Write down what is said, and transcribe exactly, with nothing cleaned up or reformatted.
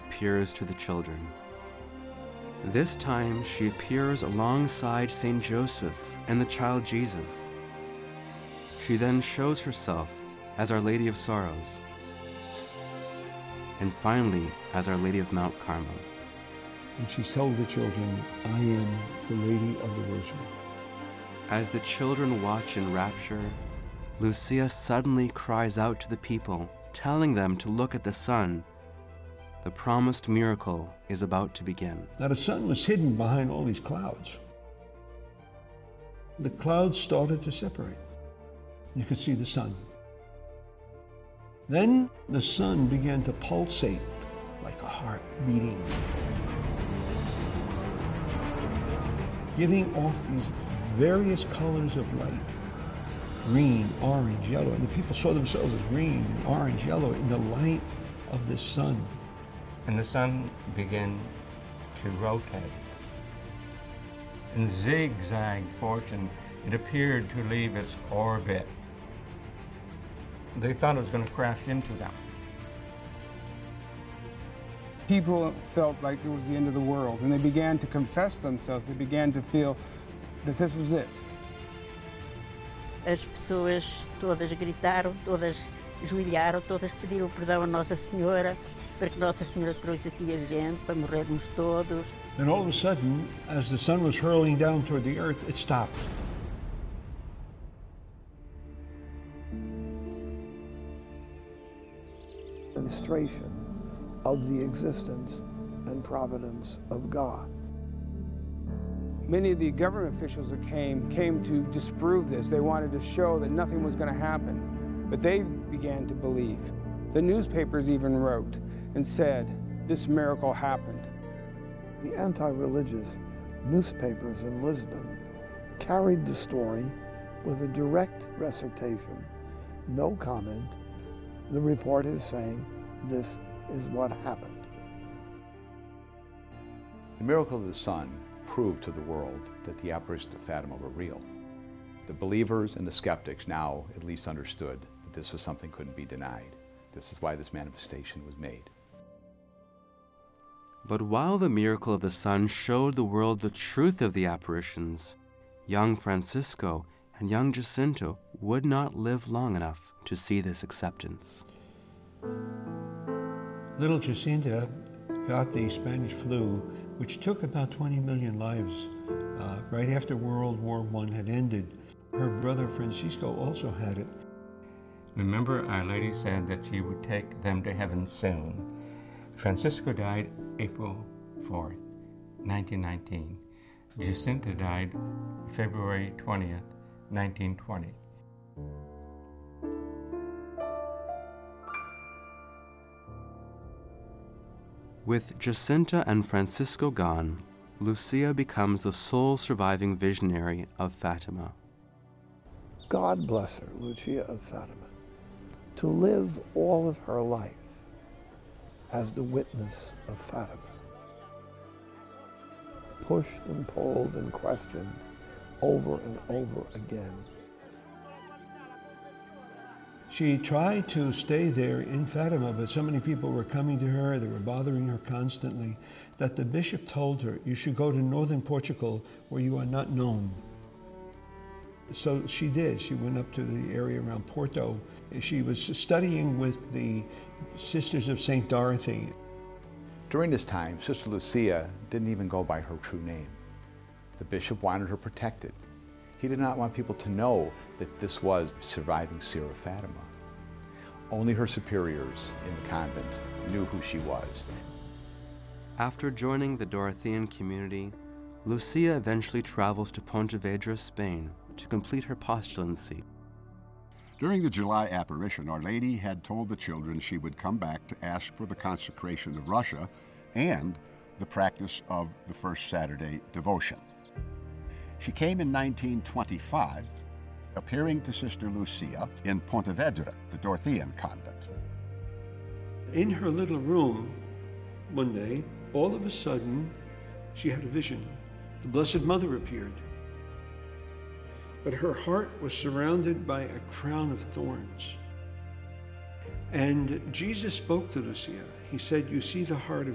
appears to the children. This time, she appears alongside Saint Joseph and the child Jesus. She then shows herself as Our Lady of Sorrows, and finally as Our Lady of Mount Carmel. And she told the children, I am the Lady of the Rosary. As the children watch in rapture, Lucia suddenly cries out to the people, telling them to look at the sun. The promised miracle is about to begin. Now the sun was hidden behind all these clouds. The clouds started to separate. You could see the sun. Then the sun began to pulsate like a heart beating, giving off these various colors of light. Green, orange, yellow, and the people saw themselves as green, orange, yellow in the light of the sun. And the sun began to rotate. In zigzag fortune, it appeared to leave its orbit. They thought it was going to crash into them. People felt like it was the end of the world, and they began to confess themselves. They began to feel that this was it. As pessoas todas gritaram, todas joelharam, todas pediram perdão a Nossa Senhora, para que Nossa Senhora trouxe aqui a gente, para morrermos todos. Then all of a sudden, as the sun was hurling down toward the earth, it stopped. Demonstration of the existence and providence of God. Many of the government officials that came, came to disprove this. They wanted to show that nothing was going to happen, but they began to believe. The newspapers even wrote and said, this miracle happened. The anti-religious newspapers in Lisbon carried the story with a direct recitation, no comment. The report is saying, this is what happened. The miracle of the sun proved to the world that the apparitions of Fatima were real. The believers and the skeptics now at least understood that this was something couldn't be denied. This is why this manifestation was made. But while the miracle of the sun showed the world the truth of the apparitions, young Francisco and young Jacinto would not live long enough to see this acceptance. Little Jacinta got the Spanish flu, which took about twenty million lives uh, right after World War One had ended. Her brother Francisco also had it. Remember, Our Lady said that she would take them to heaven soon. Francisco died April fourth, nineteen nineteen. Jacinta died February twentieth, nineteen twenty. With Jacinta and Francisco gone, Lucia becomes the sole surviving visionary of Fatima. God bless her, Lucia of Fatima, to live all of her life as the witness of Fatima. Pushed and pulled and questioned over and over again. She tried to stay there in Fatima, but so many people were coming to her, they were bothering her constantly, that the bishop told her, you should go to northern Portugal where you are not known. So she did. She went up to the area around Porto. She was studying with the Sisters of Saint Dorothy. During this time, Sister Lucia didn't even go by her true name. The bishop wanted her protected. He did not want people to know that this was the surviving seer of Fatima. Only her superiors in the convent knew who she was. After joining the Dorothean community, Lucia eventually travels to Pontevedra, Spain, to complete her postulancy. During the July apparition, Our Lady had told the children she would come back to ask for the consecration of Russia and the practice of the First Saturday devotion. She came in nineteen twenty-five, appearing to Sister Lucia in Pontevedra, the Dorothean convent. In her little room, one day, all of a sudden, she had a vision. The Blessed Mother appeared. But her heart was surrounded by a crown of thorns. And Jesus spoke to Lucia. He said, you see the heart of